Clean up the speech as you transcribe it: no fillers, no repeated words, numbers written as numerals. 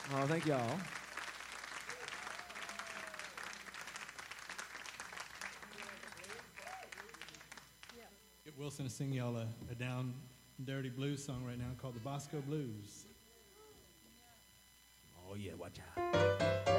Oh, thank y'all. Get Wilson to sing y'all a down dirty blues song right now called the Bosco Blues. Oh, yeah, watch out.